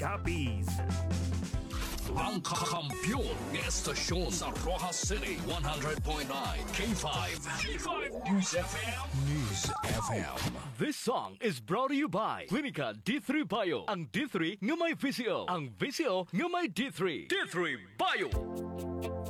Capiz. Ang kakampiyon ng estasyon sa Rojas City 100.9 K5 News FM. News FM. This song is brought to you by Clinica D3 Bio. Ang D3 nga may VCO. Ang VCO nga may D3. D3 Bio.